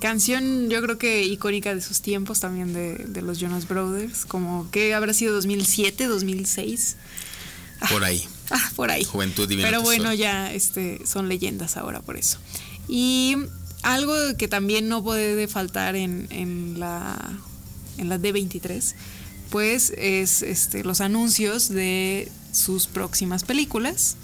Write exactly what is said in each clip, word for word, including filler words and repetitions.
Canción yo creo que icónica de sus tiempos también de, de los Jonas Brothers, como que habrá sido dos mil siete, dos mil seis. Por ahí. Ah, por ahí. Juventud Divina Pero Tesoro. bueno, ya este, son leyendas ahora por eso. Y algo que también no puede faltar en, en la en la D veintitrés, pues es este, los anuncios de sus próximas películas.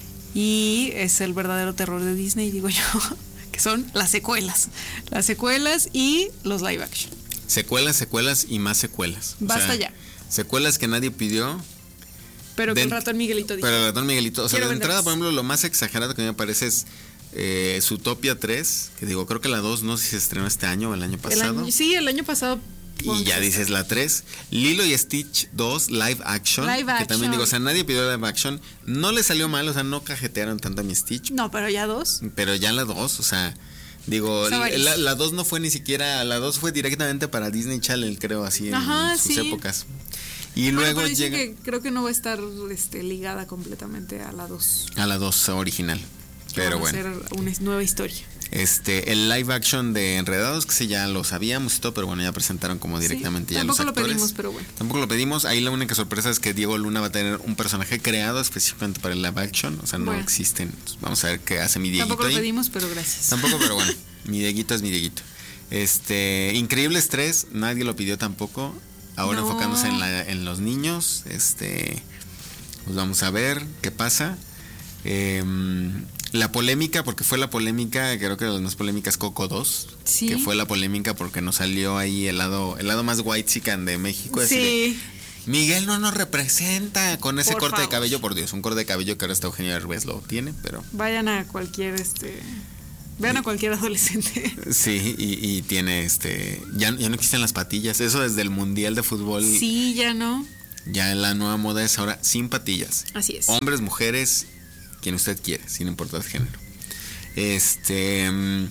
Y es el verdadero terror de Disney, digo yo, que son las secuelas. Las secuelas y los live action. Secuelas, secuelas y más secuelas. Basta o sea, ya. Secuelas que nadie pidió. Pero que de, el ratón Miguelito dijo. Pero el ratón Miguelito. O sea, Quiero de entrada, venderlas. por ejemplo, lo más exagerado que me parece es eh, Zootopia tres. Que digo, creo que la dos no sé si se estrenó este año o el año El pasado. año, sí, el año pasado. Y ya dices la tres. Lilo y Stitch dos, live action. Live que action. también digo, o sea, nadie pidió live action. No le salió mal, o sea, no cajetearon tanto a mi Stitch. No, pero ya dos. Pero ya la dos, o sea, digo, la, la dos no fue ni siquiera, la dos fue directamente para Disney Channel, creo, así en Ajá, sus sí. épocas. Y Bueno, luego pero dicen llega que creo que no va a estar este, ligada completamente a la dos. a la dos original. Pero Va a bueno. ser una nueva historia. Este, el live action de Enredados, que sí ya lo sabíamos y todo, pero bueno, ya presentaron como directamente Sí, ya los tampoco actores. lo pedimos, pero bueno. Tampoco lo pedimos. Ahí la única sorpresa es que Diego Luna va a tener un personaje creado específicamente para el live action. O sea, no Bueno. existen. Vamos a ver qué hace mi Dieguito Tampoco lo ahí. pedimos, pero gracias. Tampoco, pero bueno, mi Dieguito es mi Dieguito. Este, Increíbles tres, nadie lo pidió tampoco. Ahora No. enfocándose en, la, en los niños. Este, pues vamos a ver qué pasa. Eh, la polémica, porque fue la polémica, creo que de las más polémicas, Coco dos. Sí. Que fue la polémica porque nos salió ahí el lado, el lado más whitezican de México. Sí. De, Miguel no nos representa con ese Por corte favor. de cabello, por Dios, un corte de cabello que ahora está Eugenio Derbez lo tiene, pero... Vayan a cualquier, este... Vean a cualquier adolescente. Sí, y, y tiene este... Ya, ya no existen las patillas, eso desde el Mundial de Fútbol. Sí, ya no. Ya la nueva moda es ahora sin patillas. Así es. Hombres, mujeres, quien usted quiere, sin importar el género. Este...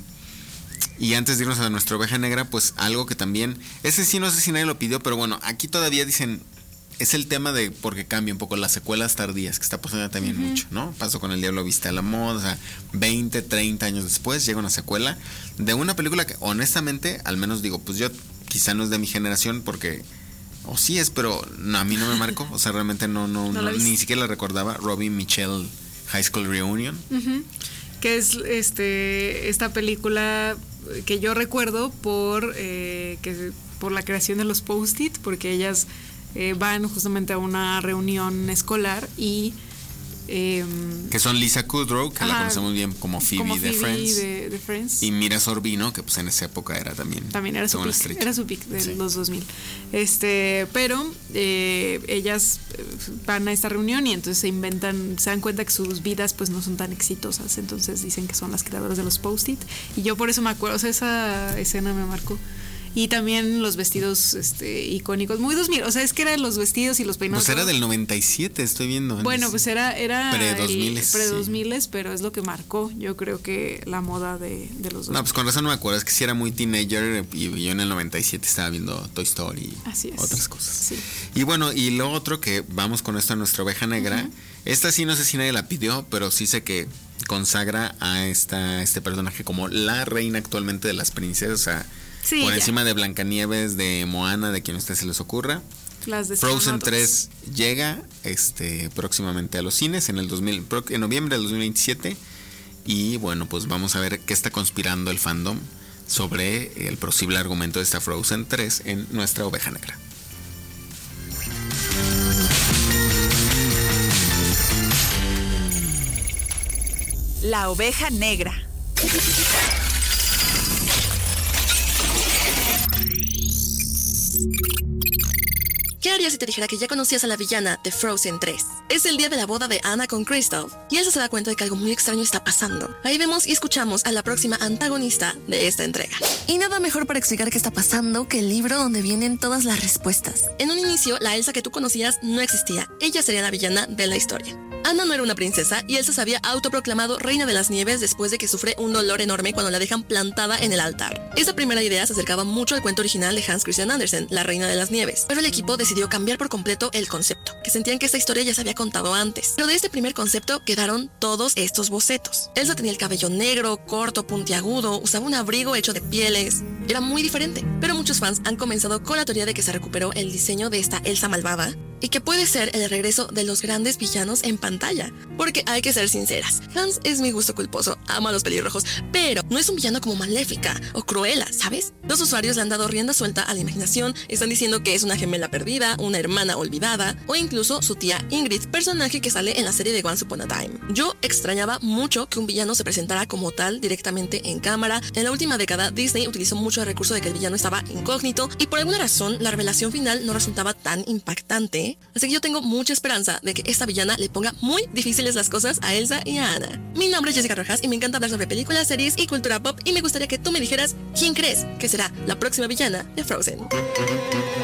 Y antes de irnos a nuestra oveja negra, pues algo que también... Ese sí no sé si nadie lo pidió, pero bueno, aquí todavía dicen... Es el tema de porque cambia un poco las secuelas tardías, que está pasando también uh-huh. mucho, ¿no? Pasó con El Diablo Viste a la Moda, o sea, veinte, treinta años después llega una secuela de una película que honestamente, al menos digo, pues yo quizá no es de mi generación porque... O sí es, pero no, a mí no me marcó, o sea, realmente no, no, no, no ni siquiera la recordaba. Robbie Michelle High School Reunion. Uh-huh. Que es este esta película que yo recuerdo por, eh, que, por la creación de los Post-it, porque ellas... Eh, van justamente a una reunión escolar y... Eh, que son Lisa Kudrow, que ajá, la conocemos bien como Phoebe, como de, Phoebe Friends, de, de Friends. Y Mira Sorbino, que pues en esa época era también... También era su pick, era su pick de sí. los dos mil. Este, pero eh, ellas van a esta reunión y entonces se inventan, se dan cuenta que sus vidas pues no son tan exitosas, entonces dicen que son las creadoras de los Post-it. Y yo por eso me acuerdo, o sea, esa escena me marcó. Y también los vestidos este, icónicos, muy dos mil, o sea, es que eran los vestidos y los peinados. Pues era del noventa y siete, estoy viendo. Bueno, pues era, era pre-dos mil. Pre-dos mil, sí. Pero es lo que marcó, yo creo que la moda de, de los dos. No, pues con razón no me acuerdo, es que si era muy teenager y yo en el noventa y siete estaba viendo Toy Story y Así es. otras cosas. Sí. Y bueno, y lo otro que vamos con esto a nuestra oveja negra, uh-huh. esta sí no sé si nadie la pidió, pero sí sé que consagra a esta, este personaje como la reina actualmente de las princesas, o sea... Sí, por ya. encima de Blancanieves, de Moana, de quien a usted se les ocurra. Las de Frozen tres llega este próximamente a los cines en el dos mil, en noviembre del dos mil veintisiete. Y bueno, pues vamos a ver qué está conspirando el fandom sobre el posible argumento de esta Frozen tres en nuestra oveja negra. La oveja negra. ¿Qué harías si te dijera que ya conocías a la villana de Frozen tres? Es el día de la boda de Anna con Kristoff, y Elsa se da cuenta de que algo muy extraño está pasando. Ahí vemos y escuchamos a la próxima antagonista de esta entrega. Y nada mejor para explicar qué está pasando que el libro donde vienen todas las respuestas. En un inicio, la Elsa que tú conocías no existía. Ella sería la villana de la historia. Anna no era una princesa y Elsa se había autoproclamado reina de las nieves después de que sufre un dolor enorme cuando la dejan plantada en el altar. Esa primera idea se acercaba mucho al cuento original de Hans Christian Andersen, La reina de las nieves, pero el equipo decidió decidió cambiar por completo el concepto, que sentían que esta historia ya se había contado antes. Pero de este primer concepto quedaron todos estos bocetos. Elsa tenía el cabello negro, corto, puntiagudo, usaba un abrigo hecho de pieles. Era muy diferente, pero muchos fans han comenzado con la teoría de que se recuperó el diseño de esta Elsa malvada y que puede ser el regreso de los grandes villanos en pantalla. Porque hay que ser sinceras, Hans es mi gusto culposo, ama a los pelirrojos, pero no es un villano como Maléfica o Cruella, ¿sabes? Los usuarios le han dado rienda suelta a la imaginación, están diciendo que es una gemela perdida, una hermana olvidada o incluso su tía Ingrid, personaje que sale en la serie de Once Upon a Time. Yo extrañaba mucho que un villano se presentara como tal directamente en cámara. En la última década Disney utilizó mucho el recurso de que el villano estaba incógnito y por alguna razón la revelación final no resultaba tan impactante. Así que yo tengo mucha esperanza de que esta villana le ponga muy difíciles las cosas a Elsa y a Anna. Mi nombre es Jessica Rojas y me encanta hablar sobre películas, series y cultura pop, y me gustaría que tú me dijeras quién crees que será la próxima villana de Frozen.